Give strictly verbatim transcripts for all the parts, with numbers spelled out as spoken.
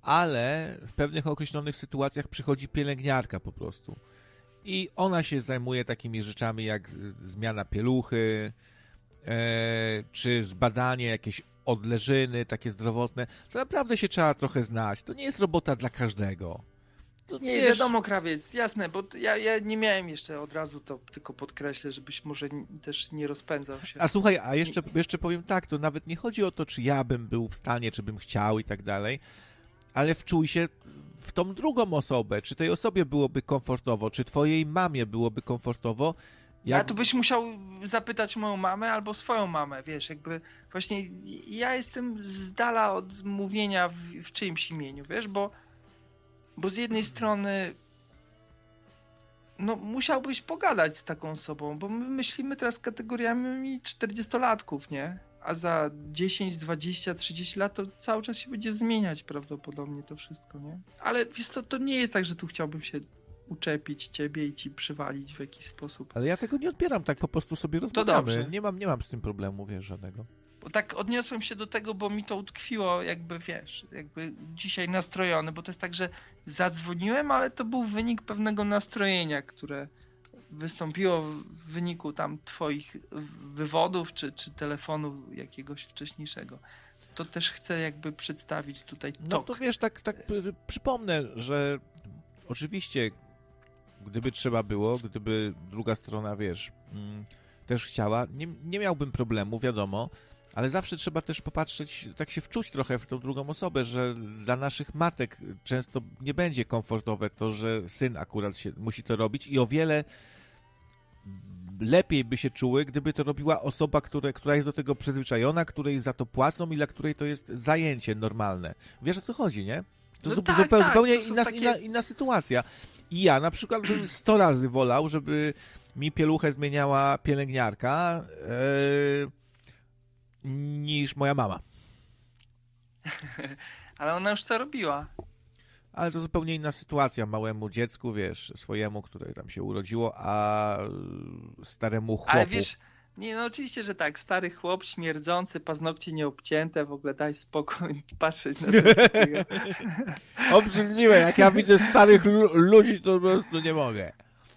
ale w pewnych określonych sytuacjach przychodzi pielęgniarka po prostu. I ona się zajmuje takimi rzeczami jak zmiana pieluchy, e, czy zbadanie jakieś odleżyny takie zdrowotne. To naprawdę się trzeba trochę znać. To nie jest robota dla każdego. To, Nie, wiesz... wiadomo, krawiec, jasne, bo ja, ja nie miałem jeszcze od razu, to tylko podkreślę, żebyś może też nie rozpędzał się. A słuchaj, a jeszcze, jeszcze powiem tak, to nawet nie chodzi o to, czy ja bym był w stanie, czy bym chciał i tak dalej, ale wczuj się w tą drugą osobę, czy tej osobie byłoby komfortowo, czy twojej mamie byłoby komfortowo. Jak... A tu byś musiał zapytać moją mamę albo swoją mamę, wiesz, jakby właśnie ja jestem z dala od mówienia w, w czyimś imieniu, wiesz, bo Bo z jednej strony no musiałbyś pogadać z taką osobą, bo my myślimy teraz kategoriami czterdziestolatków, nie? A za dziesięć, dwadzieścia, trzydzieści lat to cały czas się będzie zmieniać prawdopodobnie to wszystko, nie? Ale wiesz to, to nie jest tak, że tu chciałbym się uczepić ciebie i ci przywalić w jakiś sposób. Ale ja tego nie odbieram, tak po prostu sobie rozmawiamy. Nie mam, nie mam z tym problemu, wiesz, żadnego. Bo tak odniosłem się do tego, bo mi to utkwiło, jakby wiesz, jakby dzisiaj nastrojony, bo to jest tak, że zadzwoniłem, ale to był wynik pewnego nastrojenia, które wystąpiło w wyniku tam twoich wywodów, czy, czy telefonu jakiegoś wcześniejszego. To też chcę jakby przedstawić tutaj tok. No to wiesz, tak, tak przypomnę, że oczywiście gdyby trzeba było, gdyby druga strona, wiesz, też chciała, nie, nie miałbym problemu, wiadomo, ale zawsze trzeba też popatrzeć, tak się wczuć trochę w tą drugą osobę, że dla naszych matek często nie będzie komfortowe to, że syn akurat się musi to robić i o wiele lepiej by się czuły, gdyby to robiła osoba, które, która jest do tego przyzwyczajona, której za to płacą i dla której to jest zajęcie normalne. Wiesz, o co chodzi, nie? To no zu- tak, zupełnie, tak, zupełnie to inna, takie... inna, inna sytuacja. I ja na przykład bym sto razy wolał, żeby mi pieluchę zmieniała pielęgniarka, yy, niż moja mama. Ale ona już to robiła. Ale to zupełnie inna sytuacja. Małemu dziecku, wiesz, swojemu, które tam się urodziło, a staremu chłopu. Ale wiesz, nie, no oczywiście, że tak. Stary chłop, śmierdzący, paznokcie nieobcięte, w ogóle daj spokój patrzeć na to. Obrzydliwe. Jak ja widzę starych lu- ludzi, to po prostu nie mogę.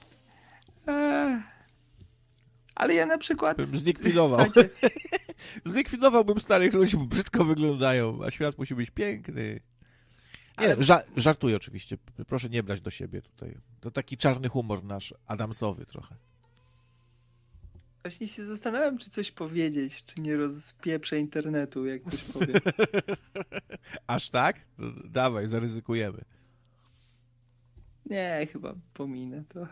Ale ja na przykład... Bym zlikwidował. Zlikwidowałbym starych ludzi, bo brzydko wyglądają, a świat musi być piękny. Nie, Ale... ża- żartuję oczywiście. Proszę nie brać do siebie tutaj. To taki czarny humor nasz, adamsowy trochę. Właśnie się zastanawiam, czy coś powiedzieć, czy nie rozpieprzę internetu, jak coś powiem. Aż tak? To dawaj, zaryzykujemy. Nie, chyba pominę to.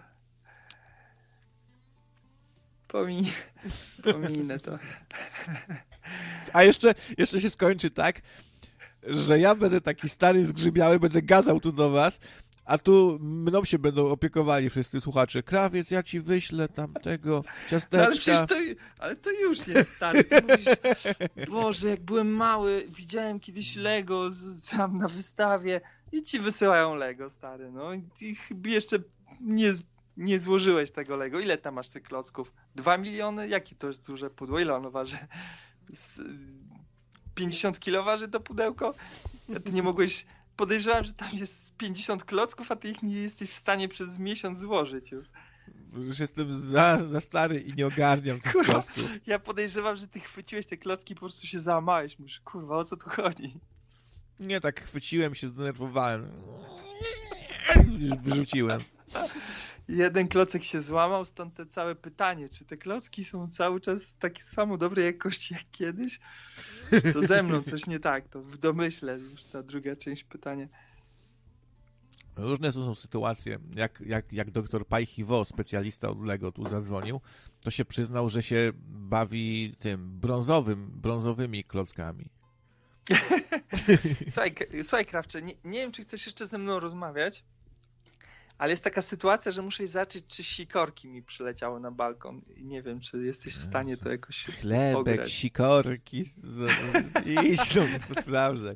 Pominę, pominę to. A jeszcze, jeszcze się skończy tak, że ja będę taki stary, zgrzybiały, będę gadał tu do was, a tu mną się będą opiekowali wszyscy słuchacze. Krawiec, ja ci wyślę tamtego ciasteczka. No ale przecież to, ale to już jest stary. Ty mówisz, Boże, jak byłem mały, widziałem kiedyś Lego z, tam na wystawie i ci wysyłają Lego, stary. No i jeszcze nie, nie złożyłeś tego Lego. Ile tam masz tych klocków? Dwa miliony? Jakie to jest duże pudło? Ile ono waży? Z, pięćdziesiąt kilo waży to pudełko? A ty nie mogłeś... Podejrzewam, że tam jest pięćdziesiąt klocków, a ty ich nie jesteś w stanie przez miesiąc złożyć już. Już jestem za, za stary i nie ogarniam tych kurwa, klocków. Ja podejrzewam, że ty chwyciłeś te klocki i po prostu się załamałeś. Mówisz, kurwa, o co tu chodzi? Nie, tak chwyciłem się, zdenerwowałem. Już wyrzuciłem. Jeden klocek się złamał, stąd te całe pytanie, czy te klocki są cały czas takie samo dobrej jakości jak kiedyś? To ze mną coś nie tak, to w domyśle już ta druga część pytania. Różne to są sytuacje. Jak, jak, jak doktor Pajchiwo, specjalista od Lego, tu zadzwonił, to się przyznał, że się bawi tym brązowym, brązowymi klockami. Słuchaj, słuchaj Krawcze, nie, nie wiem, czy chcesz jeszcze ze mną rozmawiać, ale jest taka sytuacja, że muszę zacząć, czy sikorki mi przyleciały na balkon i nie wiem, czy jesteś w stanie to jakoś Chlebek, pograć. sikorki, idź no, sprawdzaj.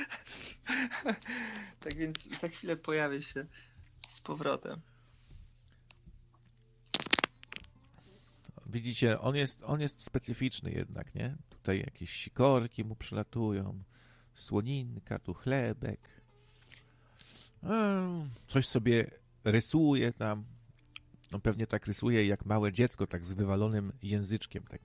Tak więc za chwilę pojawię się z powrotem. Widzicie, on jest, on jest specyficzny jednak, nie? Tutaj jakieś sikorki mu przylatują, słoninka, tu chlebek. Coś sobie rysuje tam. No pewnie tak rysuje jak małe dziecko, tak z wywalonym języczkiem. Tak.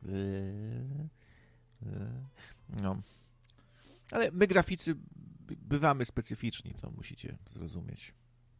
No. Ale my graficy bywamy specyficzni, to musicie zrozumieć.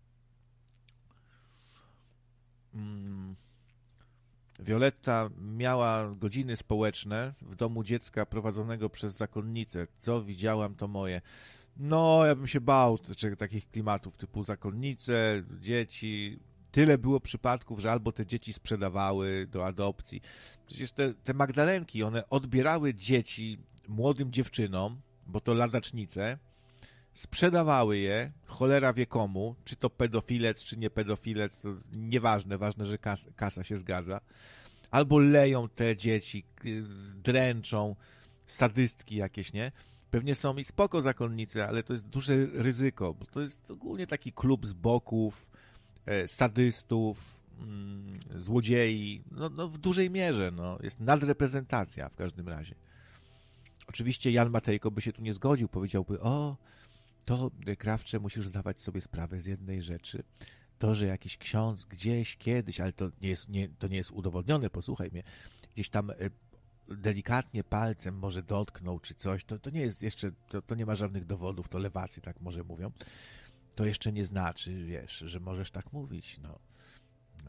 Violetta miała godziny społeczne w domu dziecka prowadzonego przez zakonnicę. Co widziałam, to moje. No, ja bym się bał takich klimatów typu zakonnice, dzieci. Tyle było przypadków, że albo te dzieci sprzedawały do adopcji. Przecież te, te Magdalenki, one odbierały dzieci młodym dziewczynom, bo to ladacznice, sprzedawały je, cholera wie komu, czy to pedofilec, czy nie pedofilec, to nieważne, ważne, że kas, kasa się zgadza. Albo leją te dzieci, dręczą, sadystki jakieś, nie? Pewnie są i spoko zakonnice, ale to jest duże ryzyko, bo to jest ogólnie taki klub z boków, sadystów, złodziei, no, no w dużej mierze, no, jest nadreprezentacja w każdym razie. Oczywiście Jan Matejko by się tu nie zgodził, powiedziałby, o, to Krawcze, musisz zdawać sobie sprawę z jednej rzeczy, to, że jakiś ksiądz gdzieś, kiedyś, ale to nie jest, nie, to nie jest udowodnione, posłuchaj mnie, gdzieś tam delikatnie palcem może dotknął czy coś, to, to nie jest jeszcze, to, to nie ma żadnych dowodów, to lewacy tak może mówią. To jeszcze nie znaczy, wiesz, że możesz tak mówić, no. no.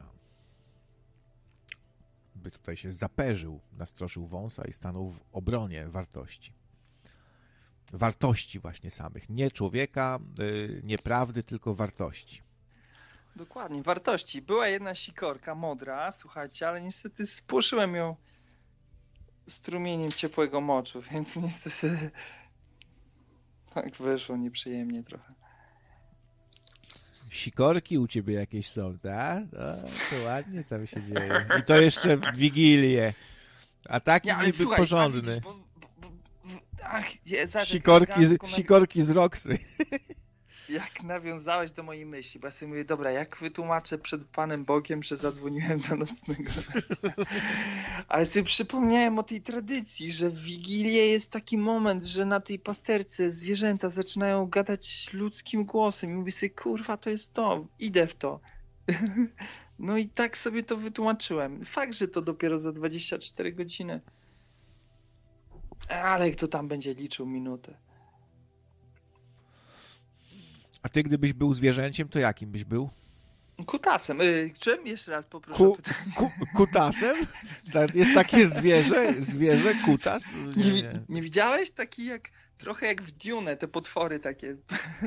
By tutaj się zaperzył, nastroszył wąsa i stanął w obronie wartości. Wartości właśnie samych. Nie człowieka, yy, nie prawdy, tylko wartości. Dokładnie, wartości. Była jedna sikorka, modra, słuchajcie, ale niestety spłoszyłem ją strumieniem ciepłego moczu, więc niestety tak wyszło nieprzyjemnie trochę. Sikorki u ciebie jakieś są, tak? No, to ładnie tam się dzieje. I to jeszcze w Wigilię. A taki nie, niby słuchaj, porządny. Bo, bo, bo, ach, je, zaraz, sikorki, z, sikorki z Roxy. Jak nawiązałeś do mojej myśli, bo ja sobie mówię, dobra, jak wytłumaczę przed Panem Bogiem, że zadzwoniłem do nocnego. Ale sobie przypomniałem o tej tradycji, że w Wigilię jest taki moment, że na tej pasterce zwierzęta zaczynają gadać ludzkim głosem i mówię sobie, kurwa, to jest to, idę w to. No i tak sobie to wytłumaczyłem. Fakt, że to dopiero za dwadzieścia cztery godziny. Ale kto tam będzie liczył minutę? A ty gdybyś był zwierzęciem, to jakim byś był? Kutasem. Yy, czym? Jeszcze raz poproszę Ku, pytanie. Ku, kutasem? Jest takie zwierzę, zwierzę, kutas? Nie, nie, nie widziałeś? Taki jak, trochę jak w Dune, te potwory takie.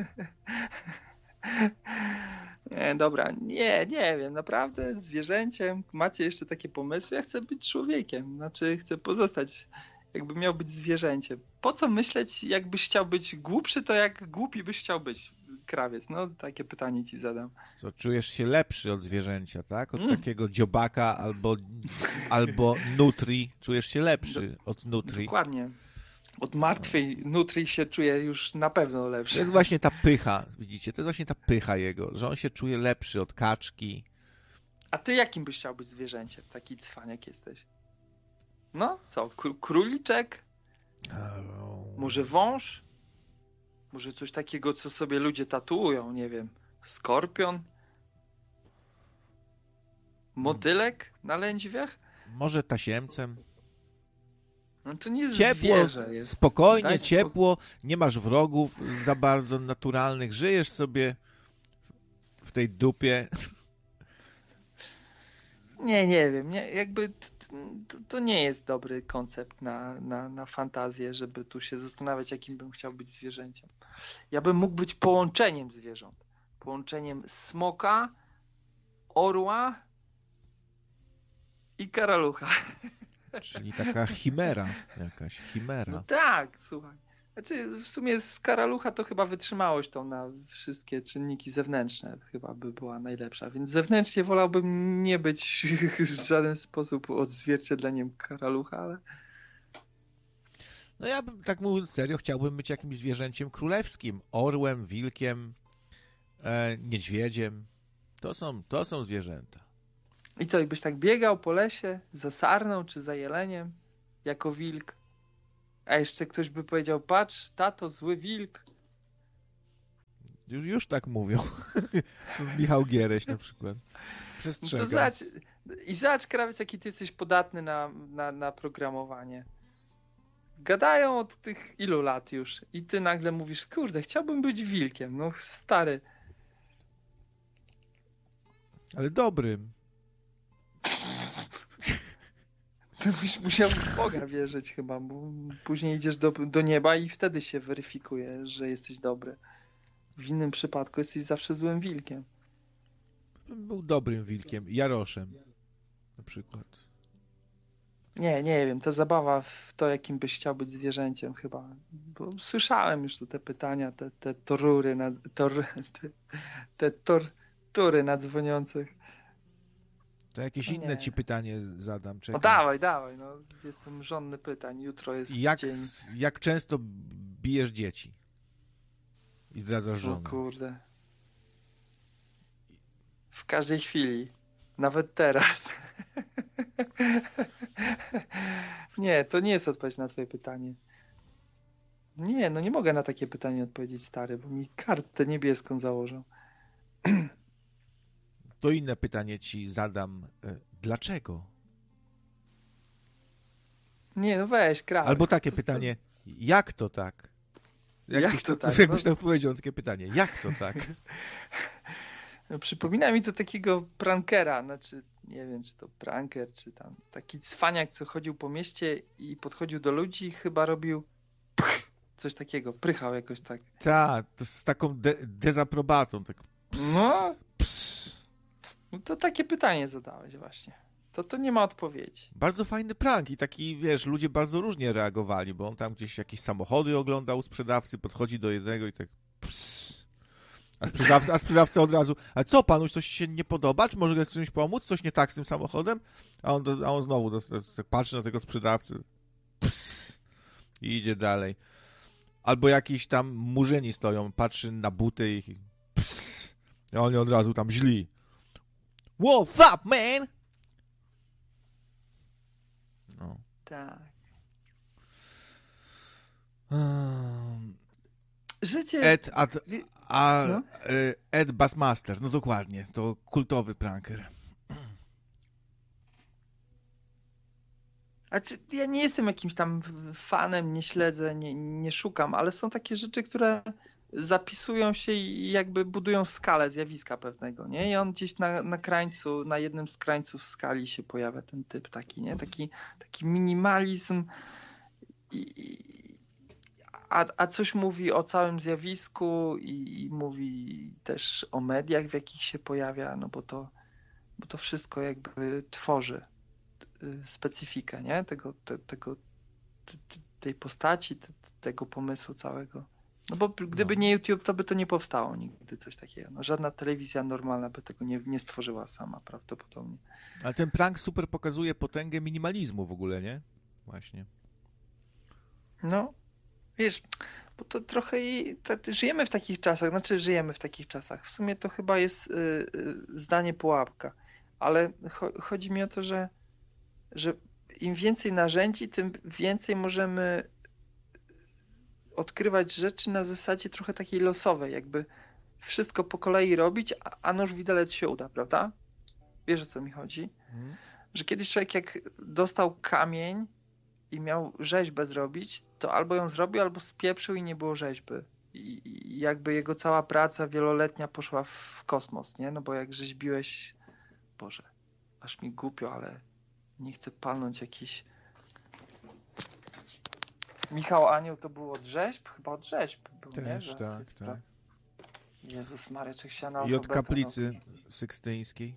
Nie, dobra, nie, nie wiem, naprawdę zwierzęciem. Macie jeszcze takie pomysły? Ja chcę być człowiekiem, znaczy chcę pozostać, jakby miał być zwierzęciem. Po co myśleć, jakbyś chciał być głupszy, to jak głupi byś chciał być? Krawiec, no takie pytanie ci zadam. Co, czujesz się lepszy od zwierzęcia, tak? Od mm. takiego dziobaka albo, albo nutrii. Czujesz się lepszy Do, od nutrii. Dokładnie. Od martwej nutrii się czuje już na pewno lepszy. To jest właśnie ta pycha, widzicie? To jest właśnie ta pycha jego, że on się czuje lepszy od kaczki. A ty jakim byś chciał być zwierzęciem? Taki cwaniak jesteś. No, co? Króliczek? Może wąż? Może coś takiego, co sobie ludzie tatuują, nie wiem. Skorpion? Motylek na lędźwiach? Może tasiemcem. No to nie jest ciepło, zwierzę. Jest. Spokojnie, Daj ciepło, spok- nie masz wrogów za bardzo naturalnych, żyjesz sobie w tej dupie. Nie, nie wiem. Nie, jakby to, to, to nie jest dobry koncept na, na, na fantazję, żeby tu się zastanawiać, jakim bym chciał być zwierzęciem. Ja bym mógł być połączeniem zwierząt. Połączeniem smoka, orła i karalucha. Czyli taka chimera, jakaś chimera. No tak, słuchaj. Znaczy w sumie z karalucha to chyba wytrzymałość tą na wszystkie czynniki zewnętrzne chyba by była najlepsza, więc zewnętrznie wolałbym nie być w żaden sposób odzwierciedleniem karalucha, ale... No ja bym, tak mówiąc serio, chciałbym być jakimś zwierzęciem królewskim. Orłem, wilkiem, e, niedźwiedziem. To są, to są zwierzęta. I co, jakbyś tak biegał po lesie za sarną czy za jeleniem jako wilk? A jeszcze ktoś by powiedział, patrz, tato, zły wilk. Już, już tak mówią. Michał Giereś na przykład. Przestrzega. To zobacz, I zobacz, Krawiec, jaki ty jesteś podatny na, na, na programowanie. Gadają od tych ilu lat już i ty nagle mówisz, kurde, chciałbym być wilkiem. No stary. Ale dobrym. To byś musiał w Boga wierzyć chyba, bo później idziesz do, do nieba i wtedy się weryfikuje, że jesteś dobry. W innym przypadku jesteś zawsze złym wilkiem. Był dobrym wilkiem. Jaroszem na przykład. Nie, nie wiem, ta zabawa w to, jakim byś chciał być zwierzęciem chyba. Bo słyszałem już te pytania, te, te torury, nad, tor, te, te tortury na dzwoniących. To jakieś No inne nie. ci pytanie zadam. Czekaj. No dawaj, dawaj, no jestem żonny pytań, jutro jest Jak, dzień. jak często bijesz dzieci? I zdradzasz O żonę? kurde. W każdej chwili. Nawet teraz. Nie, to nie jest odpowiedź na twoje pytanie. Nie, no nie mogę na takie pytanie odpowiedzieć, stary, bo mi kartę niebieską założą. To inne pytanie ci zadam. E, Dlaczego? Nie, no weź, Krawiec. Albo takie to, pytanie. Jak to tak? Jak to tak? Jakbyś No- tak powiedział takie pytanie. Jak to tak? No, przypomina mi to takiego prankera, znaczy nie wiem, czy to pranker, czy tam taki cwaniak, co chodził po mieście i podchodził do ludzi i chyba robił pch, coś takiego, prychał jakoś tak. Tak, to z taką de dezaprobatą. Tak. Ps, No, ps. no to takie pytanie zadałeś właśnie. To to nie ma odpowiedzi. Bardzo fajny prank i taki, wiesz, ludzie bardzo różnie reagowali, bo on tam gdzieś jakieś samochody oglądał sprzedawcy, podchodzi do jednego i tak ps. A sprzedawca, a sprzedawca od razu, a co panu, coś się nie podoba? Czy może z czymś pomóc? Coś nie tak z tym samochodem? A on, do, a on znowu do, do, do, patrzy na tego sprzedawcy ps, i idzie dalej. Albo jakiś tam murzyni stoją, patrzy na buty i ps, a oni od razu tam źli. What's up, man? No. Tak. Um, Życie... Ed, ad, a, No. e, Ed Bassmaster, no dokładnie, to kultowy pranker. A czy, ja nie jestem jakimś tam fanem, nie śledzę, nie, nie szukam, ale są takie rzeczy, które zapisują się i jakby budują skalę zjawiska pewnego, nie? I on gdzieś na, na krańcu, na jednym z krańców skali się pojawia ten typ taki, nie? Taki, taki minimalizm i, i a, a coś mówi o całym zjawisku i, i mówi też o mediach, w jakich się pojawia, no bo to, bo to wszystko jakby tworzy specyfikę, nie? Tego, te, tego, te, tej postaci, te, tego pomysłu całego. No bo gdyby No. nie YouTube, to by to nie powstało nigdy coś takiego. No, żadna telewizja normalna by tego nie, nie stworzyła sama prawdopodobnie. Ale ten prank super pokazuje potęgę minimalizmu w ogóle, nie? Właśnie. No, wiesz, bo to trochę i tak, żyjemy w takich czasach, znaczy żyjemy w takich czasach. W sumie to chyba jest y, y, zdanie pułapka, ale cho, chodzi mi o to, że że im więcej narzędzi, tym więcej możemy odkrywać rzeczy na zasadzie trochę takiej losowej, jakby wszystko po kolei robić, a, a nóż widelec się uda, prawda? Wiesz, o co mi chodzi? Mhm. Że kiedyś człowiek jak dostał kamień i miał rzeźbę zrobić, to albo ją zrobił, albo spieprzył i nie było rzeźby. I, i jakby jego cała praca wieloletnia poszła w kosmos, nie? No bo jak rzeźbiłeś, Boże, aż mi głupio, ale nie chcę palnąć jakiś... Michał Anioł to był od rzeźb? Chyba od rzeźb był, nie? Też, Zaraz tak, jest tak. pra- Jezus Mareczek się I od kaplicy sykstyńskiej.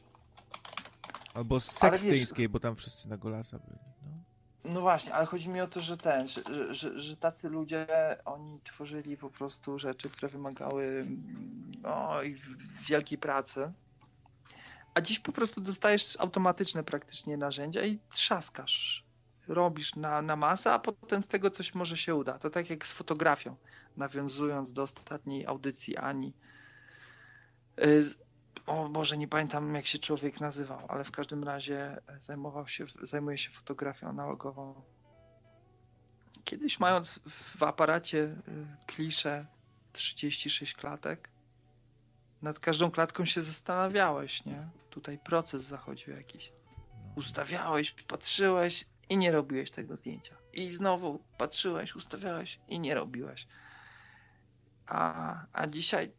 Albo z Ale wiesz- sekstyńskiej, bo tam wszyscy na golasa byli. No. No właśnie, ale chodzi mi o to, że ten, że, że, że, że tacy ludzie, oni tworzyli po prostu rzeczy, które wymagały no, i wielkiej pracy. A dziś po prostu dostajesz automatyczne praktycznie narzędzia i trzaskasz. Robisz na, na masę, a potem z tego coś może się uda. To tak jak z fotografią, nawiązując do ostatniej audycji Ani. Z, o Boże, nie pamiętam jak się człowiek nazywał, ale w każdym razie zajmował się, zajmuje się fotografią analogową. Kiedyś mając w aparacie kliszę trzydzieści sześć klatek. Nad każdą klatką się zastanawiałeś, nie? Tutaj proces zachodził jakiś. Ustawiałeś, patrzyłeś i nie robiłeś tego zdjęcia. I znowu patrzyłeś, ustawiałeś i nie robiłeś. A, a dzisiaj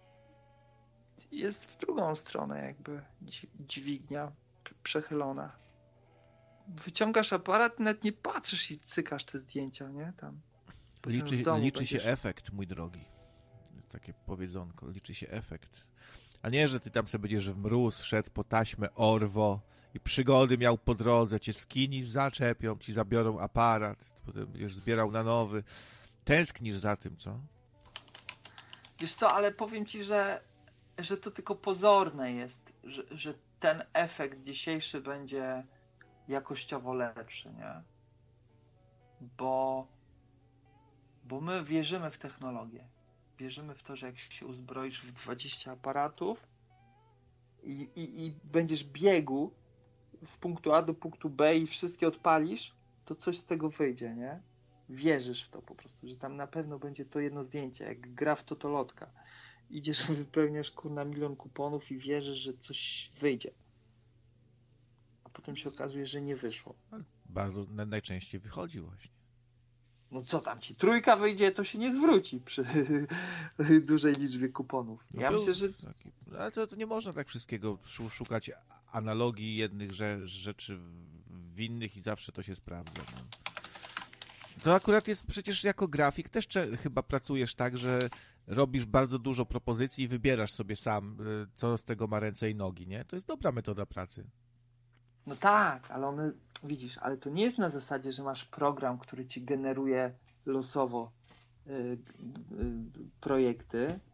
jest w drugą stronę jakby dźwignia przechylona. Wyciągasz aparat, nawet nie patrzysz i cykasz te zdjęcia, nie? Tam. Liczy, liczy będziesz... się efekt, mój drogi. Takie powiedzonko, liczy się efekt. A nie, że ty tam sobie będziesz w mróz, szedł po taśmę Orwo i przygody miał po drodze, cię z kini zaczepią, ci zabiorą aparat, potem będziesz zbierał na nowy. Tęsknisz za tym, co? Wiesz co, ale powiem ci, że, że to tylko pozorne jest, że, że ten efekt dzisiejszy będzie jakościowo lepszy, nie? Bo, bo my wierzymy w technologię. Wierzymy w to, że jak się uzbroisz w dwadzieścia aparatów i, i, i będziesz biegł z punktu A do punktu B i wszystkie odpalisz, to coś z tego wyjdzie, nie? Wierzysz w to po prostu, że tam na pewno będzie to jedno zdjęcie, jak gra w totolotka. Idziesz, wypełniasz kurna milion kuponów i wierzysz, że coś wyjdzie. A potem się okazuje, że nie wyszło. Bardzo najczęściej wychodzi właśnie. No co tam ci? Trójka wyjdzie, to się nie zwróci przy dużej liczbie kuponów. No ja myślę, że... Taki, ale to, to nie można tak wszystkiego szukać analogii jednych rzeczy w innych i zawsze to się sprawdza. No. To akurat jest przecież jako grafik też chyba pracujesz tak, że robisz bardzo dużo propozycji i wybierasz sobie sam, co z tego ma ręce i nogi, nie? To jest dobra metoda pracy. No tak, ale one, widzisz, ale to nie jest na zasadzie, że masz program, który ci generuje losowo y, y, projekty,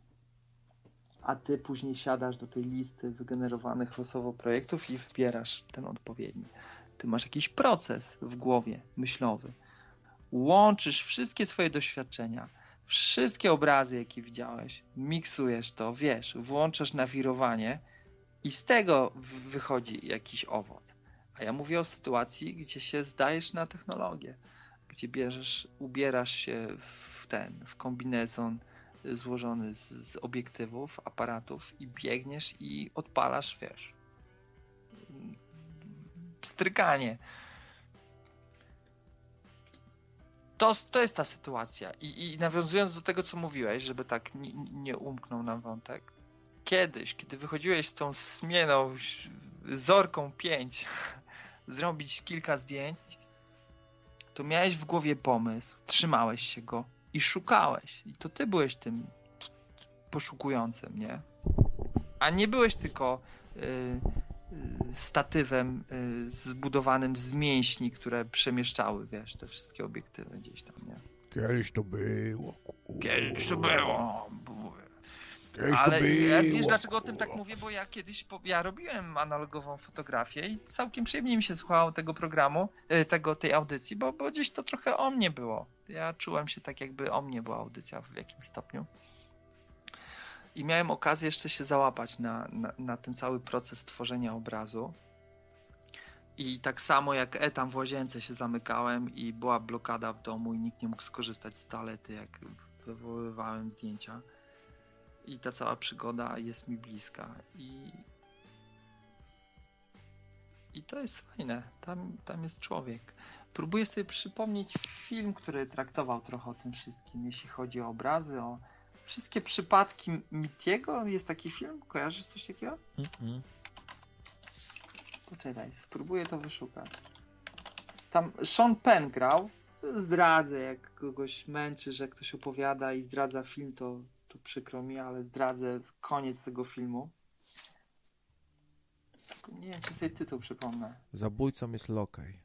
a ty później siadasz do tej listy wygenerowanych losowo projektów i wybierasz ten odpowiedni. Ty masz jakiś proces w głowie myślowy. Łączysz wszystkie swoje doświadczenia, wszystkie obrazy, jakie widziałeś, miksujesz to, wiesz, włączasz nawirowanie i z tego wychodzi jakiś owoc. A ja mówię o sytuacji, gdzie się zdajesz na technologię, gdzie bierzesz, ubierasz się w ten, w kombinezon złożony z, z obiektywów, aparatów i biegniesz i odpalasz, wiesz, strykanie. To, to jest ta sytuacja. I, I nawiązując do tego, co mówiłeś, żeby tak nie, nie umknął nam wątek. Kiedyś, kiedy wychodziłeś z tą smieną Zorką pięć zrobić kilka zdjęć, to miałeś w głowie pomysł, trzymałeś się go i szukałeś. I to ty byłeś tym poszukującym, nie? A nie byłeś tylko y, y, statywem y, zbudowanym z mięśni, które przemieszczały, wiesz, te wszystkie obiektywy gdzieś tam, nie? Kiedyś to było. Kiedyś to było. Kiedyś Ale to było. wiesz, dlaczego o tym tak mówię? Bo ja kiedyś, po, ja robiłem analogową fotografię i całkiem przyjemnie mi się słuchało tego programu, tego, tej audycji, bo, bo gdzieś to trochę o mnie było. Ja czułem się tak, jakby o mnie była audycja w jakimś stopniu. I miałem okazję jeszcze się załapać na, na, na ten cały proces tworzenia obrazu. I tak samo jak etam w łazience się zamykałem i była blokada w domu i nikt nie mógł skorzystać z toalety, jak wywoływałem zdjęcia. I ta cała przygoda jest mi bliska. I, i to jest fajne. Tam, tam jest człowiek. Próbuję sobie przypomnieć film, który traktował trochę o tym wszystkim, jeśli chodzi o obrazy, o wszystkie przypadki Mittiego. Jest taki film? Kojarzysz coś takiego? Mm-mm. Poczekaj, spróbuję to wyszukać. Tam Sean Penn grał. Zdradzę, jak kogoś męczy, że ktoś opowiada i zdradza film, to, to przykro mi, ale zdradzę koniec tego filmu. Tylko nie wiem, czy sobie tytuł przypomnę. Zabójcą jest lokaj.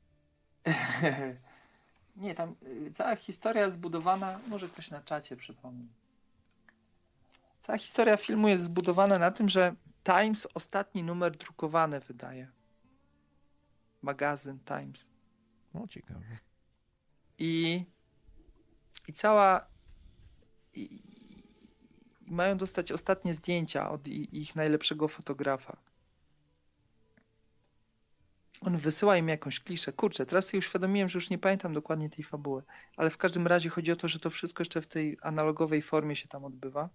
Nie, tam y, cała historia zbudowana, może ktoś na czacie przypomni. Cała historia filmu jest zbudowana na tym, że Times ostatni numer drukowany wydaje. Magazyn Times. No ciekawe. I, i cała i, i mają dostać ostatnie zdjęcia od ich najlepszego fotografa. On on wysyła im jakąś kliszę. Kurczę, teraz sobie uświadomiłem, że już nie pamiętam dokładnie tej fabuły, ale w każdym razie chodzi o to, że to wszystko jeszcze w tej analogowej formie się tam odbywa.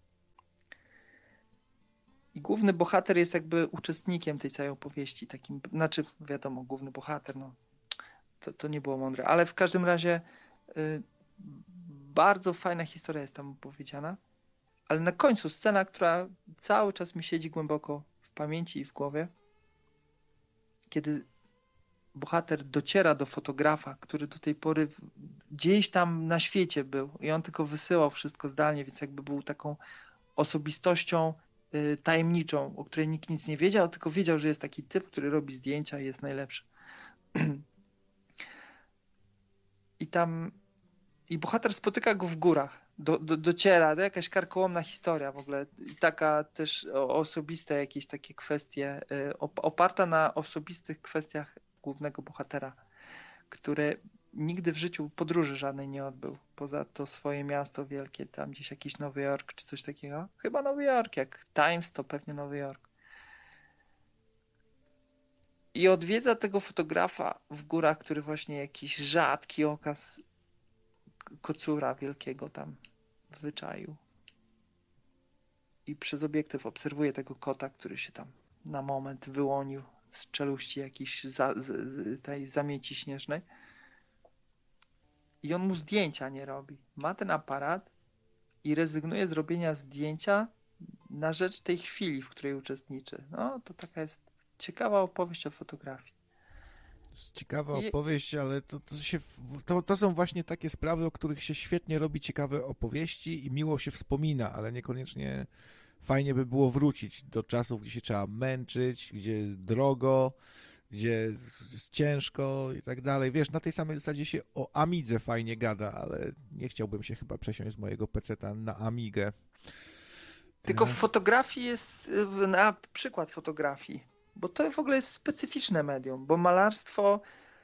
I główny bohater jest jakby uczestnikiem tej całej opowieści. Takim, znaczy, wiadomo, główny bohater, no to, to nie było mądre, ale w każdym razie y, bardzo fajna historia jest tam opowiedziana, ale na końcu scena, która cały czas mi siedzi głęboko w pamięci i w głowie, kiedy bohater dociera do fotografa, który do tej pory gdzieś tam na świecie był i on tylko wysyłał wszystko zdalnie, więc jakby był taką osobistością y, tajemniczą, o której nikt nic nie wiedział, tylko wiedział, że jest taki typ, który robi zdjęcia i jest najlepszy. I tam i bohater spotyka go w górach, do, do, dociera, to jakaś karkołomna historia w ogóle, i taka też o, osobiste jakieś takie kwestie, y, oparta na osobistych kwestiach głównego bohatera, który nigdy w życiu podróży żadnej nie odbył, poza to swoje miasto wielkie, tam gdzieś jakiś Nowy Jork czy coś takiego, chyba Nowy Jork, jak Times to pewnie Nowy Jork. I odwiedza tego fotografa w górach, który właśnie jakiś rzadki okaz kocura wielkiego tam wyczaił. I przez obiektyw obserwuje tego kota, który się tam na moment wyłonił z czeluści jakiejś za, z, z, tej zamieci śnieżnej. I on mu zdjęcia nie robi. Ma ten aparat i rezygnuje z robienia zdjęcia na rzecz tej chwili, w której uczestniczy. No, to taka jest ciekawa opowieść o fotografii. Ciekawa I... opowieść, ale to, to, się, to, to są właśnie takie sprawy, o których się świetnie robi ciekawe opowieści i miło się wspomina, ale niekoniecznie fajnie by było wrócić do czasów, gdzie się trzeba męczyć, gdzie drogo, gdzie jest ciężko i tak dalej. Wiesz, na tej samej zasadzie się o Amidze fajnie gada, ale nie chciałbym się chyba przesiąść z mojego peceta na Amigę. Tylko Teraz... w fotografii jest, na przykład fotografii, bo to w ogóle jest specyficzne medium, bo malarstwo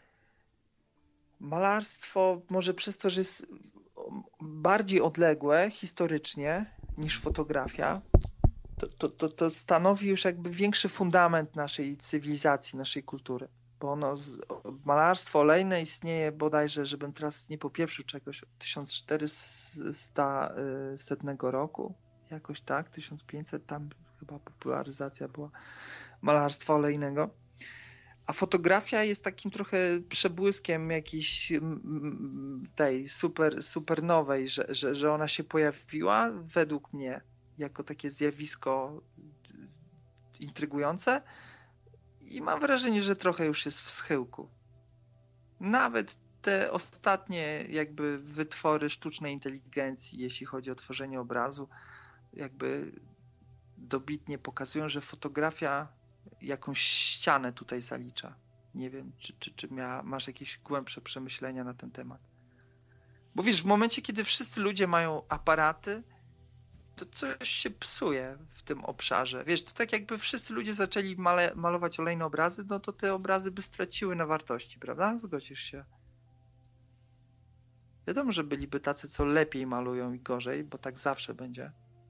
malarstwo może przez to, że jest bardziej odległe historycznie niż fotografia, to, to, to, to stanowi już jakby większy fundament naszej cywilizacji, naszej kultury. Bo ono, malarstwo olejne istnieje bodajże, żebym teraz nie popieprzył czegoś, od tysiąc czterysta roku, jakoś tak, tysiąc pięćset, tam chyba popularyzacja była malarstwa olejnego. A fotografia jest takim trochę przebłyskiem jakiejś tej super, supernowej, że, że, że ona się pojawiła według mnie jako takie zjawisko intrygujące i mam wrażenie, że trochę już jest w schyłku. Nawet te ostatnie jakby wytwory sztucznej inteligencji, jeśli chodzi o tworzenie obrazu, jakby dobitnie pokazują, że fotografia jakąś ścianę tutaj zalicza. Nie wiem, czy, czy, czy mia, masz jakieś głębsze przemyślenia na ten temat. Bo wiesz, w momencie, kiedy wszyscy ludzie mają aparaty, to coś się psuje w tym obszarze. Wiesz, to tak jakby wszyscy ludzie zaczęli male, malować olejne obrazy, no to te obrazy by straciły na wartości, prawda? Zgodzisz się? Wiadomo, że byliby tacy, co lepiej malują i gorzej, bo tak zawsze będzie.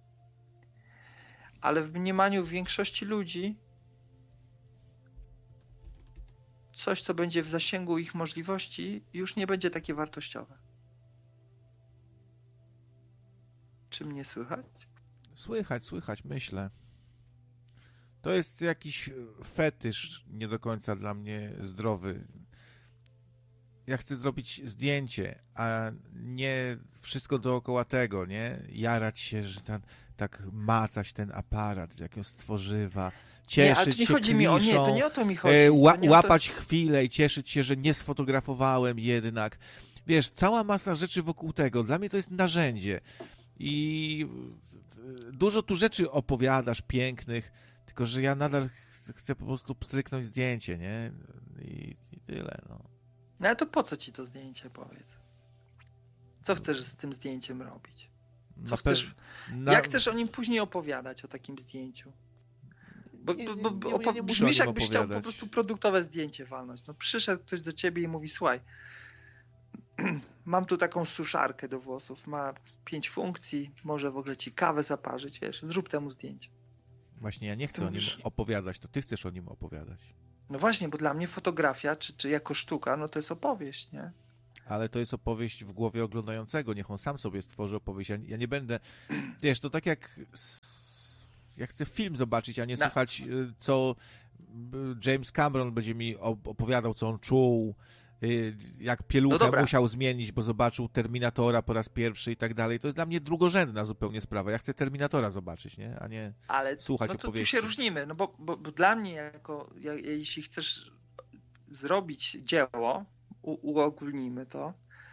Ale w mniemaniu większości ludzi coś, co będzie w zasięgu ich możliwości, już nie będzie takie wartościowe. Czy mnie słychać? Słychać, słychać, myślę. To jest jakiś fetysz nie do końca dla mnie zdrowy. Ja chcę zrobić zdjęcie, a nie wszystko dookoła tego, nie? Jarać się, że ten, tak macać ten aparat, jak ją stworzywa, cieszyć nie, ale to nie się chodzi kliszą, mi o, nie, to nie o to mi chodzi. e, ła, to łapać to... chwilę i cieszyć się, że nie sfotografowałem jednak. Wiesz, cała masa rzeczy wokół tego. Dla mnie to jest narzędzie. I dużo tu rzeczy opowiadasz pięknych, tylko że ja nadal chcę po prostu pstryknąć zdjęcie, nie? I, i tyle, no. No ale to po co ci to zdjęcie, powiedz? Co chcesz z tym zdjęciem robić? Co chcesz... Na... Jak chcesz o nim później opowiadać, o takim zdjęciu? Bo, nie, bo, nie, bo nie, opo... nie brzmisz, jakbyś opowiadać. chciał po prostu produktowe zdjęcie walnąć. No przyszedł ktoś do ciebie i mówi, słuchaj, mam tu taką suszarkę do włosów, ma pięć funkcji, może w ogóle ci kawę zaparzyć, wiesz, zrób temu zdjęcie. Właśnie ja nie chcę to o nim już... opowiadać, to ty chcesz o nim opowiadać. No właśnie, bo dla mnie fotografia, czy, czy jako sztuka, no to jest opowieść, nie? Ale to jest opowieść w głowie oglądającego, niech on sam sobie stworzy opowieść. Ja, ja nie będę, wiesz, to tak jak s- ja chcę film zobaczyć, a nie Na, słuchać, y, co y, James Cameron będzie mi op- opowiadał, co on czuł, y, jak no pieluchę dobra, musiał zmienić, bo zobaczył Terminatora po raz pierwszy i tak dalej. To jest dla mnie drugorzędna zupełnie sprawa. Ja chcę Terminatora zobaczyć, nie? A nie ale słuchać no to tu opowieści. się różnimy, no bo, bo, bo dla mnie jako, ja, jeśli chcesz zrobić dzieło, u, uogólnijmy to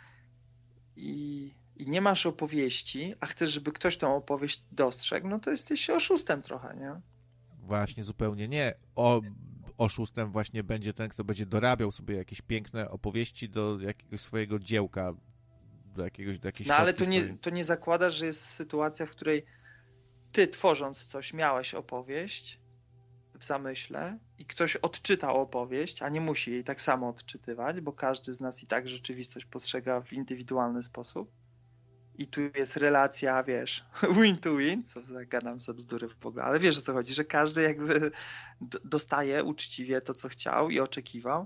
i, i nie masz opowieści, a chcesz, żeby ktoś tą opowieść dostrzegł, no to jesteś oszustem trochę, nie? Właśnie zupełnie nie. O, oszustem właśnie będzie ten, kto będzie dorabiał sobie jakieś piękne opowieści do jakiegoś swojego dziełka, do jakiegoś, do jakiejś No ale fotki to nie, swojej. to nie zakłada, że jest sytuacja, w której ty tworząc coś miałeś opowieść w zamyśle i ktoś odczytał opowieść, a nie musi jej tak samo odczytywać, bo każdy z nas i tak rzeczywistość postrzega w indywidualny sposób. I tu jest relacja, wiesz, win to win, co za- gadam za bzdury w ogóle, ale wiesz o co chodzi, że każdy jakby d- dostaje uczciwie to, co chciał i oczekiwał.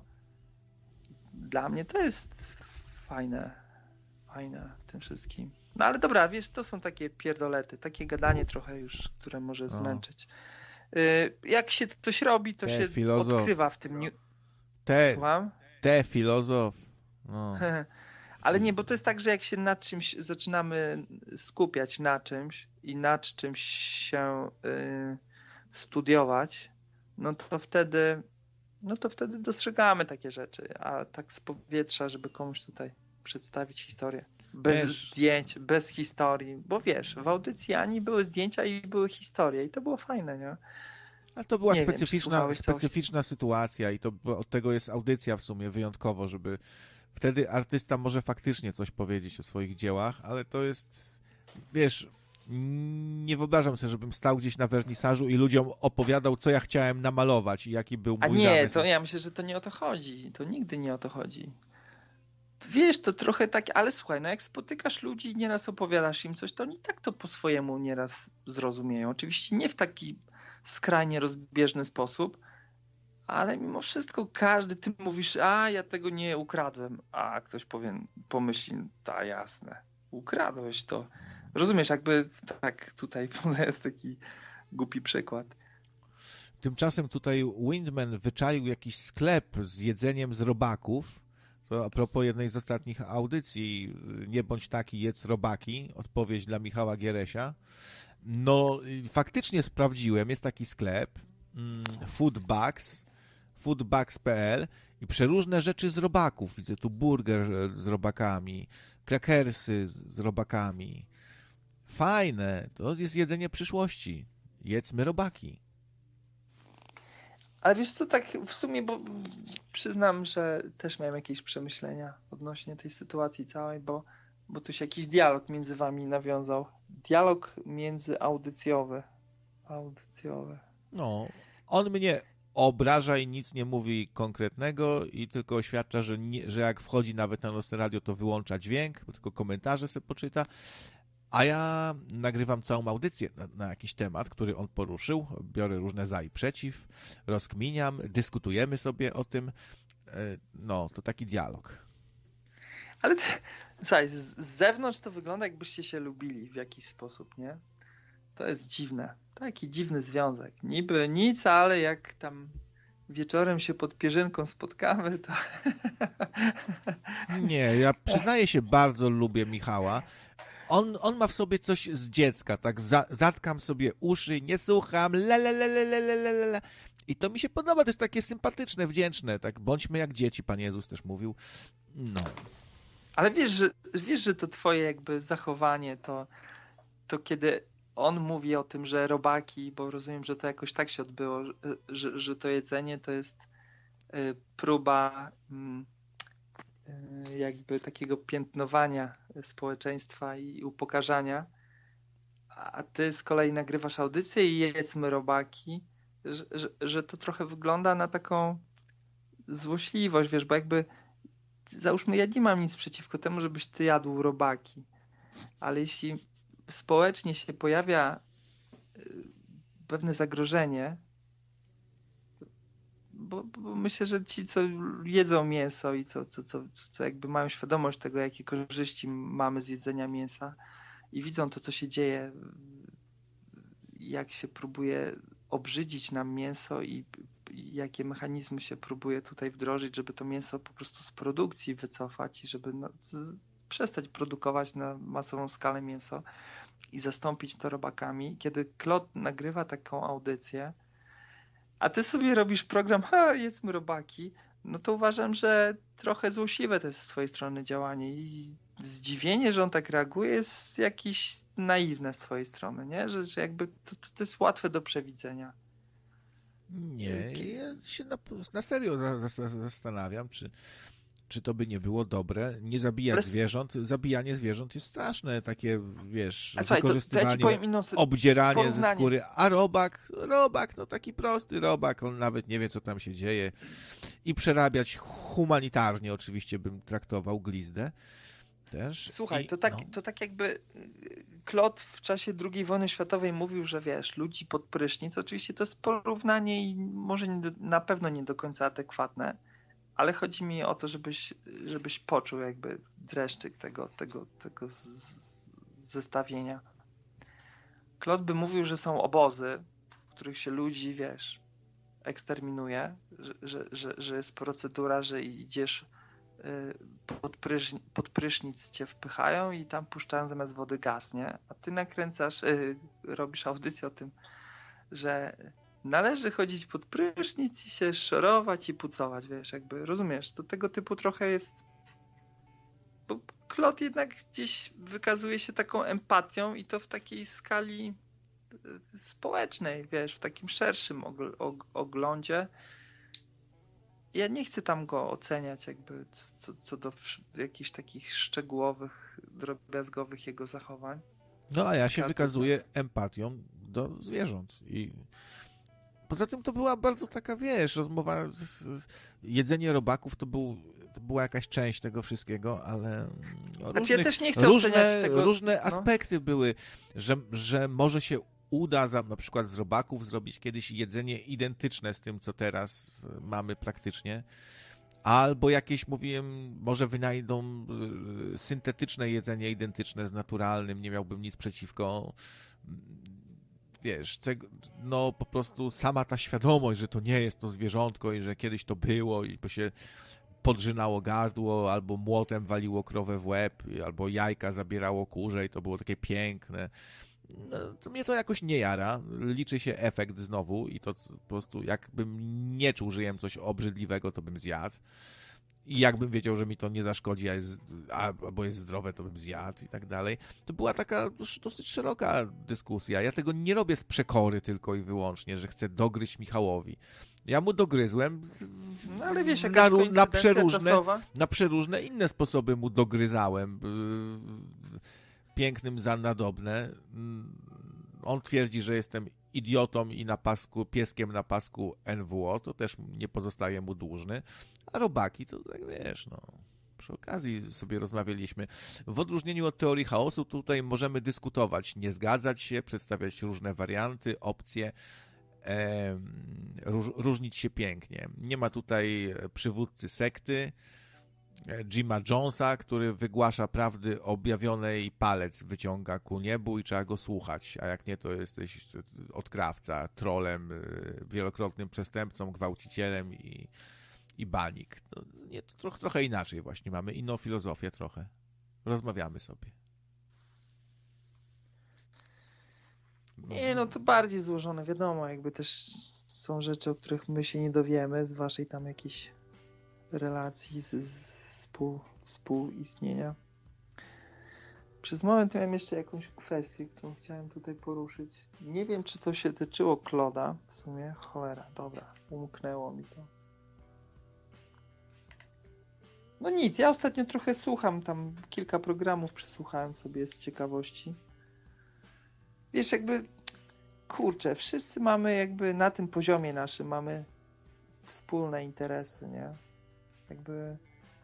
Dla mnie to jest fajne, fajne w tym wszystkim. No ale dobra, wiesz, to są takie pierdolety, takie gadanie trochę już, które może zmęczyć. Y, Jak się coś robi, to Te się filozof. odkrywa w tym... New... Te, Słucham? te filozof. No. Ale nie, bo to jest tak, że jak się nad czymś zaczynamy skupiać na czymś i nad czymś się y, studiować, no to wtedy no to wtedy dostrzegamy takie rzeczy, a tak z powietrza, żeby komuś tutaj przedstawić historię. Bez Wiesz, zdjęć, bez historii, bo wiesz, w audycji Ani były zdjęcia i były historie i to było fajne, nie? ale to była Nie wiem, czy specyficzna, słuchałeś całości. specyficzna sytuacja i to od tego jest audycja w sumie wyjątkowo, żeby wtedy artysta może faktycznie coś powiedzieć o swoich dziełach, ale to jest, wiesz, nie wyobrażam sobie, żebym stał gdzieś na wernisażu i ludziom opowiadał, co ja chciałem namalować i jaki był A mój nie, zamysł. to ja myślę, że to nie o to chodzi. To nigdy nie o to chodzi. Wiesz, to trochę tak, ale słuchaj, no jak spotykasz ludzi i nieraz opowiadasz im coś, to oni tak to po swojemu nieraz zrozumieją. Oczywiście nie w taki skrajnie rozbieżny sposób, ale mimo wszystko każdy, ty mówisz, a ja tego nie ukradłem, a ktoś powie, pomyśli, ta jasne, ukradłeś to. Rozumiesz, jakby tak tutaj jest taki głupi przykład. Tymczasem tutaj Windman wyczaił jakiś sklep z jedzeniem z robaków. To a propos jednej z ostatnich audycji, nie bądź taki, jedz robaki, odpowiedź dla Michała Gieresia. No, faktycznie sprawdziłem, jest taki sklep, Foodbugs, foodbugs kropka p l i przeróżne rzeczy z robaków. Widzę tu burger z robakami, krakersy z robakami. Fajne, to jest jedzenie przyszłości. Jedzmy robaki. Ale wiesz co, tak w sumie, bo przyznam, że też miałem jakieś przemyślenia odnośnie tej sytuacji całej, bo, bo tu się jakiś dialog między wami nawiązał. Dialog międzyaudycjowy. Audycjowy. No, on mnie obraża i nic nie mówi konkretnego i tylko oświadcza, że, nie, że jak wchodzi nawet na Nocne Radio, to wyłącza dźwięk, bo tylko komentarze sobie poczyta. A ja nagrywam całą audycję na, na jakiś temat, który on poruszył. Biorę różne za i przeciw, rozkminiam, dyskutujemy sobie o tym. No, to taki dialog. Ale ty, słuchaj, z, z zewnątrz to wygląda, jakbyście się lubili w jakiś sposób, nie? To jest dziwne. Taki dziwny związek. Niby nic, ale jak tam wieczorem się pod pierzynką spotkamy, to... Nie, ja przyznaję się, bardzo lubię Michała. On, on ma w sobie coś z dziecka, tak za, zatkam sobie uszy, nie słucham, lelelelelelelele. I to mi się podoba, to jest takie sympatyczne, wdzięczne, tak bądźmy jak dzieci, Pan Jezus też mówił. No. Ale wiesz, że, wiesz, że to twoje jakby zachowanie, to, to kiedy on mówi o tym, że robaki, bo rozumiem, że to jakoś tak się odbyło, że, że to jedzenie to jest y, próba y, jakby takiego piętnowania społeczeństwa i upokarzania, a ty z kolei nagrywasz audycję i jedzmy robaki, że, że, że to trochę wygląda na taką złośliwość, wiesz, bo jakby załóżmy, ja nie mam nic przeciwko temu, żebyś ty jadł robaki, ale jeśli społecznie się pojawia pewne zagrożenie, bo, bo myślę, że ci, co jedzą mięso i co, co, co, co jakby mają świadomość tego, jakie korzyści mamy z jedzenia mięsa i widzą to, co się dzieje, jak się próbuje obrzydzić nam mięso i, i jakie mechanizmy się próbuje tutaj wdrożyć, żeby to mięso po prostu z produkcji wycofać i żeby no, z, przestać produkować na masową skalę mięso i zastąpić to robakami. Kiedy Klot nagrywa taką audycję, a ty sobie robisz program, ha, jedzmy robaki, no to uważam, że trochę złośliwe to jest z twojej strony działanie i zdziwienie, że on tak reaguje, jest jakieś naiwne z twojej strony, nie? Że, że jakby to, to jest łatwe do przewidzenia. Nie, ja się na, na serio za, za, zastanawiam, czy, czy to by nie było dobre. Nie zabijać Ale... zwierząt. Zabijanie zwierząt jest straszne, takie, wiesz, a słuchaj, wykorzystywanie, to, to ja ci inną... obdzieranie porównanie. ze skóry. A robak, robak, no taki prosty robak, on nawet nie wie, co tam się dzieje. I przerabiać humanitarnie oczywiście bym traktował glizdę. Też. Słuchaj, I, to, tak, no. to tak jakby Klot w czasie drugiej wojny światowej mówił, że wiesz, ludzi pod prysznic, oczywiście to jest porównanie i może nie do, na pewno nie do końca adekwatne, ale chodzi mi o to, żebyś, żebyś poczuł jakby dreszczyk tego, tego, tego z, z, zestawienia. Klot by mówił, że są obozy, w których się ludzi, wiesz, eksterminuje, że, że, że, że jest procedura, że idziesz Pod, prysznic, pod prysznic cię wpychają i tam puszczają zamiast wody gaz, nie? A ty nakręcasz, yy, robisz audycję o tym, że należy chodzić pod prysznic i się szorować i pucować, wiesz, jakby, rozumiesz? To tego typu trochę jest... Bo Klot jednak gdzieś wykazuje się taką empatią i to w takiej skali społecznej, wiesz, w takim szerszym ogl- og- oglądzie. Ja nie chcę tam go oceniać jakby co, co do jakichś takich szczegółowych, drobiazgowych jego zachowań. No a ja się wykazuję empatią do zwierząt. I poza tym to była bardzo taka, wiesz, rozmowa, jedzenie robaków to, był, to była jakaś część tego wszystkiego, ale no, różnych, ja też nie chcę różne, oceniać tego, różne no. aspekty były, że, że może się uda za, na przykład z robaków zrobić kiedyś jedzenie identyczne z tym, co teraz mamy praktycznie. Albo jakieś, mówiłem, może wynajdą y, syntetyczne jedzenie identyczne z naturalnym, nie miałbym nic przeciwko. Wiesz, no po prostu sama ta świadomość, że to nie jest to zwierzątko i że kiedyś to było i bo się podrzynało gardło, albo młotem waliło krowę w łeb, albo jajka zabierało kurze i to było takie piękne. No, to mnie to jakoś nie jara. Liczy się efekt znowu i to po prostu jakbym nie czuł, że jem coś obrzydliwego, to bym zjadł. I jakbym wiedział, że mi to nie zaszkodzi, a jest, albo jest zdrowe, to bym zjadł i tak dalej. To była taka dosyć szeroka dyskusja. Ja tego nie robię z przekory tylko i wyłącznie, że chcę dogryźć Michałowi. Ja mu dogryzłem no, ale wiesz, na, na, przeróżne, czasowa? na przeróżne inne sposoby mu dogryzałem. Pięknym za nadobne. On twierdzi, że jestem idiotą i na pasku, pieskiem na pasku N W O, to też nie pozostaje mu dłużny. A robaki, to tak wiesz, no, przy okazji sobie rozmawialiśmy. W odróżnieniu od teorii chaosu, tutaj możemy dyskutować, nie zgadzać się, przedstawiać różne warianty, opcje, e, róż, różnić się pięknie. Nie ma tutaj przywódcy sekty, Jima Jonesa, który wygłasza prawdy objawionej i palec wyciąga ku niebu i trzeba go słuchać, a jak nie, to jesteś odkrawca, trolem, wielokrotnym przestępcą, gwałcicielem i, i banik. To, nie, to trochę, trochę inaczej właśnie, mamy inną filozofię trochę. Rozmawiamy sobie. Nie, no to bardziej złożone, wiadomo, jakby też są rzeczy, o których my się nie dowiemy z waszej tam jakiejś relacji z, z Współ, współistnienia. Przez moment miałem jeszcze jakąś kwestię, którą chciałem tutaj poruszyć. Nie wiem, czy to się tyczyło Kloda. W sumie, cholera, dobra, umknęło mi to. No nic, ja ostatnio trochę słucham, tam kilka programów przesłuchałem sobie z ciekawości. Wiesz, jakby, kurczę, wszyscy mamy jakby na tym poziomie naszym, mamy wspólne interesy, nie? Jakby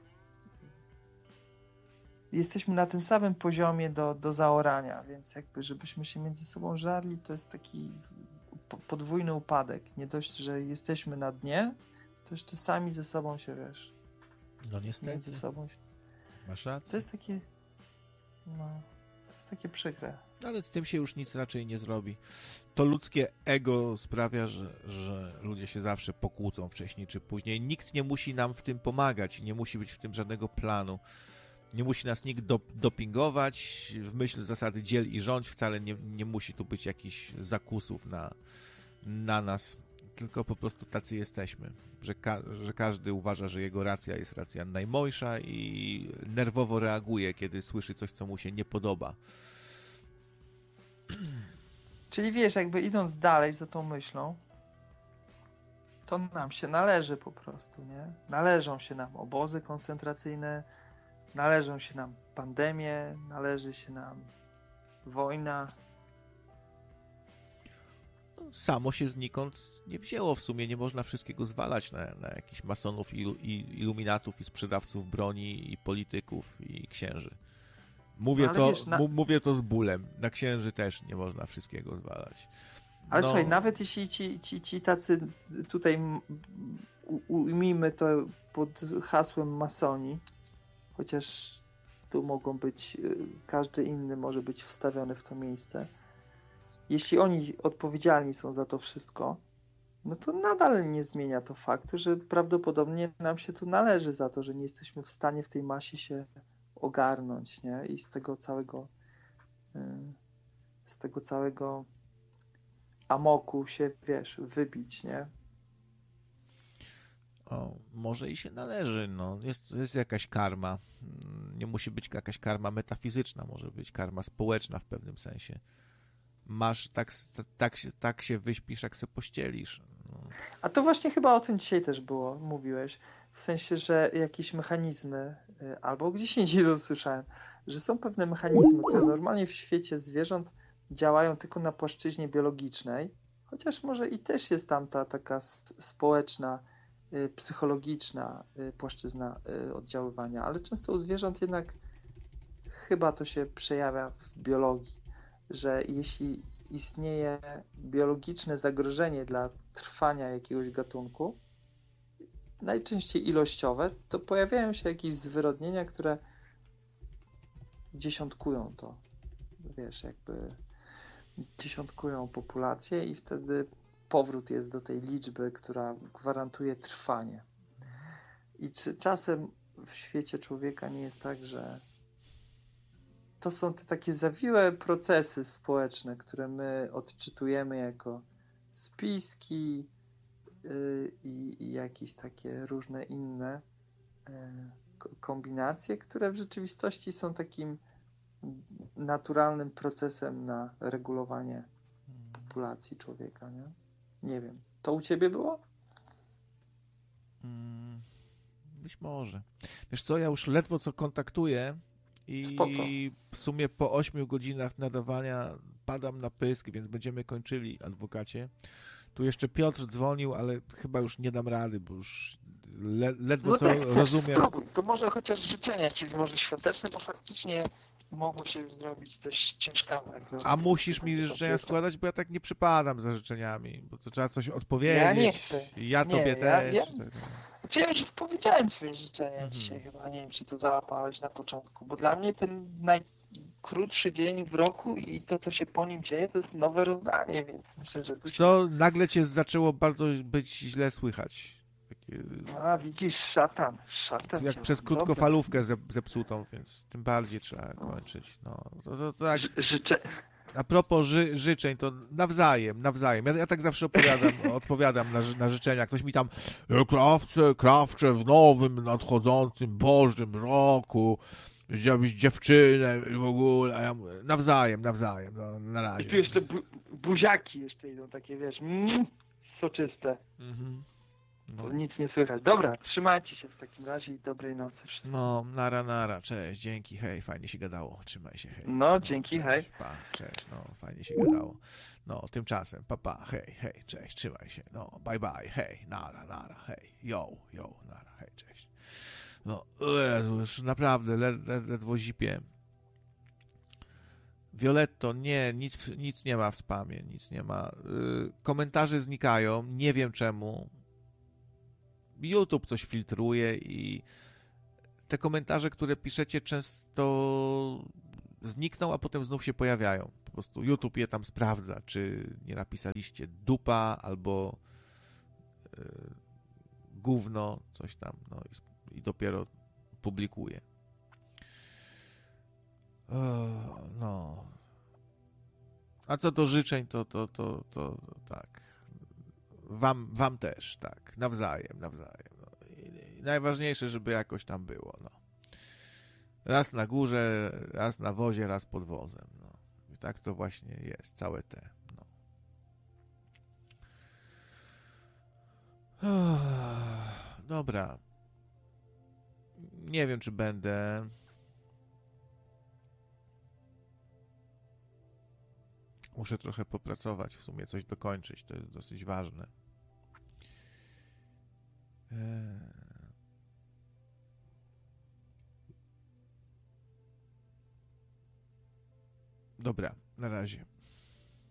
jesteśmy na tym samym poziomie do, do zaorania, więc jakby żebyśmy się między sobą żarli, to jest taki podwójny upadek. Nie dość, że jesteśmy na dnie, to jeszcze sami ze sobą się, wiesz, No niestety. między sobą się... Masz To rację. jest takie, no, to jest takie przykre. Ale z tym się już nic raczej nie zrobi. To ludzkie ego sprawia, że, że ludzie się zawsze pokłócą wcześniej czy później. Nikt nie musi nam w tym pomagać, nie musi być w tym żadnego planu. Nie musi nas nikt do, dopingować w myśl zasady dziel i rządź. Wcale nie, nie musi tu być jakichś zakusów na, na nas, tylko po prostu tacy jesteśmy, że, ka, że każdy uważa, że jego racja jest racja najmojsza i nerwowo reaguje, kiedy słyszy coś, co mu się nie podoba. Czyli wiesz, jakby idąc dalej za tą myślą, to nam się należy po prostu, nie? Należą się nam obozy koncentracyjne, należą się nam pandemie, należy się nam wojna. Samo się znikąd nie wzięło w sumie, nie można wszystkiego zwalać na, na jakichś masonów, i, i iluminatów i sprzedawców broni i polityków i księży. Mówię, Ale to, wiesz, na- mu, mówię to z bólem. Na księży też nie można wszystkiego zwalać. Ale No, słuchaj, nawet jeśli ci, ci, ci tacy tutaj m- u- ujmijmy to pod hasłem masoni, chociaż tu mogą być, y, każdy inny może być wstawiony w to miejsce. Jeśli oni odpowiedzialni są za to wszystko, no to nadal nie zmienia to faktu, że prawdopodobnie nam się to należy za to, że nie jesteśmy w stanie w tej masie się ogarnąć, nie? I z tego całego y, z tego całego amoku się, wiesz, wybić, nie? o, może i się należy. No. Jest, jest jakaś karma. Nie musi być jakaś karma metafizyczna, może być karma społeczna w pewnym sensie. Masz, tak, tak, się, tak się wyśpisz, jak se pościelisz. No. A to właśnie chyba o tym dzisiaj też było, mówiłeś, w sensie, że jakieś mechanizmy, y, albo gdzieś indziej to słyszałem, że są pewne mechanizmy, które normalnie w świecie zwierząt działają tylko na płaszczyźnie biologicznej, chociaż może i też jest tam ta taka s- społeczna, y, psychologiczna y, płaszczyzna y, oddziaływania, ale często u zwierząt jednak chyba to się przejawia w biologii, że jeśli istnieje biologiczne zagrożenie dla trwania jakiegoś gatunku, najczęściej ilościowe, to pojawiają się jakieś zwyrodnienia, które dziesiątkują to, wiesz, jakby dziesiątkują populację i wtedy powrót jest do tej liczby, która gwarantuje trwanie. I czy czasem w świecie człowieka nie jest tak, że to są te takie zawiłe procesy społeczne, które my odczytujemy jako spiski yy, i, i jakieś takie różne inne yy, ko- kombinacje, które w rzeczywistości są takim naturalnym procesem na regulowanie populacji człowieka, nie? Nie wiem. To u ciebie było? Mm, Być może. Wiesz co, ja już ledwo co kontaktuję i Spoko. w sumie po ośmiu godzinach nadawania padam na pysk, więc będziemy kończyli, adwokacie. Tu jeszcze Piotr dzwonił, ale chyba już nie dam rady, bo już le, ledwo co rozumiem. spróbuj. To może chociaż życzenia ci złożę świąteczne, bo faktycznie mogło się już zrobić dość ciężkawe. A musisz mi życzenia składać, bo ja tak nie przypadam za życzeniami, bo to trzeba coś odpowiedzieć. Ja nie chcę. Ja Nie, tobie ja- też. ja- Tak, tak. Znaczy ja już powiedziałem swoje życzenia Mhm. dzisiaj chyba, nie wiem czy to załapałeś na początku, bo dla mnie ten najkrótszy dzień w roku i to co się po nim dzieje to jest nowe rozdanie, więc myślę, że tu się... Co, nagle cię zaczęło bardzo być źle słychać. Takie, A widzisz, szatan, szatan. jak cię- przez dobra. krótkofalówkę zep- zepsutą, więc tym bardziej trzeba kończyć. No, to, to, to tak. Ży- Życzę... A propos ży, życzeń, to nawzajem, nawzajem. Ja, ja tak zawsze opowiadam, odpowiadam na, ży- na życzenia. Ktoś mi tam, "E, krawcze, krawcze w nowym, nadchodzącym, bożym roku, żebyś dziewczynę i w ogóle. A ja mówię, nawzajem, nawzajem, no, na I razie. tu jeszcze bu- buziaki jeszcze idą takie, wiesz, mm, soczyste. Mhm. No. To nic nie słychać. Dobra, trzymajcie się w takim razie i dobrej nocy wszystkim. No, nara, nara, cześć, dzięki, hej, fajnie się gadało, trzymaj się, hej. No, dzięki, cześć, hej. Pa, cześć, no, fajnie się gadało. No, tymczasem, papa, pa, hej, hej, cześć, trzymaj się, no, bye, bye, hej, nara, nara, hej, yo, yo, nara, hej, cześć. No, Jezu, już naprawdę, led, led, ledwo zipię. Violetto, nie, nic, nic nie ma w spamie, nic nie ma. Yy, komentarze znikają, nie wiem czemu. YouTube coś filtruje i te komentarze, które piszecie, często znikną, a potem znów się pojawiają. Po prostu YouTube je tam sprawdza, czy nie napisaliście dupa albo yy, gówno, coś tam, no i, i dopiero publikuje. O, no. A co do życzeń, to, to, to, to, to tak. Wam, wam też, tak. Nawzajem, nawzajem. No. I, i najważniejsze, żeby jakoś tam było, no. Raz na górze, raz na wozie, raz pod wozem, no. I tak to właśnie jest, całe te, no. Dobra. Nie wiem, czy będę. Muszę trochę popracować, w sumie coś dokończyć, to jest dosyć ważne. Dobra, na razie.